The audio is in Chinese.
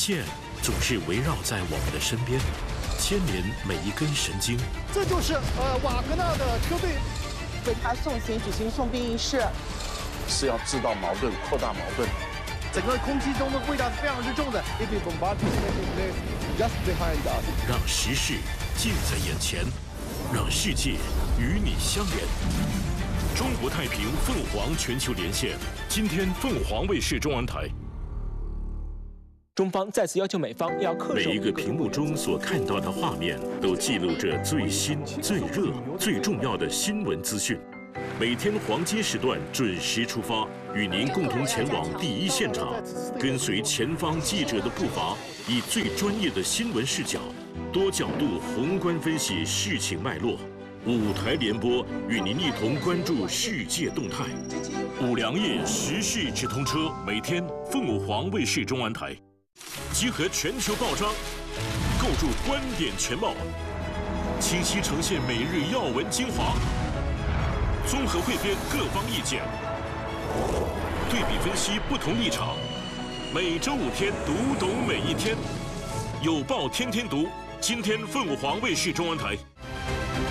线总是围绕在我们的身边，牵连每一根神经。 这就是瓦格纳的车队为他送行举行送殡仪式， 是要制造矛盾、扩大矛盾。 整个空气中的味道是非常之重的。 让时事近在眼前，让世界与你相连。中国太平凤凰全球连线，今天凤凰卫视中文台。 中方再次要求美方要恪守每一个屏幕中所看到的画面，都记录着最新、最热、最重要的新闻资讯。每天黄金时段准时出发，与您共同前往第一现场，跟随前方记者的步伐，以最专业的新闻视角，多角度宏观分析事情脉络。五台联播与您一同关注世界动态。五粮液时事直通车，每天凤凰卫视中文台，集合全球报章，构筑观点全貌，清晰呈现每日要闻精华。综合汇编各方意见，对比分析不同立场。每周5天，读懂每一天。有报天天读，今天凤凰卫视中文台。